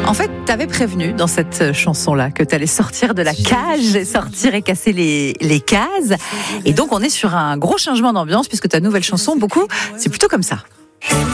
En fait, t'avais prévenu dans cette chanson-là que t'allais sortir de la cage et sortir et casser les cases. Et donc, on est sur un gros changement d'ambiance puisque ta nouvelle chanson, beaucoup, c'est plutôt comme ça.